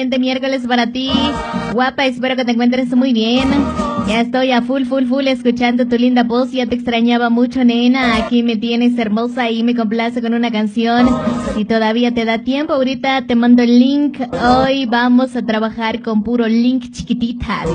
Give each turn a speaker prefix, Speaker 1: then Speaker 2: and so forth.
Speaker 1: Excelente miércoles para ti, guapa, espero que te encuentres muy bien. Ya estoy a full escuchando tu linda voz, ya te extrañaba mucho, nena. Aquí me tienes hermosa y me complace con una canción. Si todavía te da tiempo, ahorita te mando el link. Hoy vamos a trabajar con puro link chiquitita.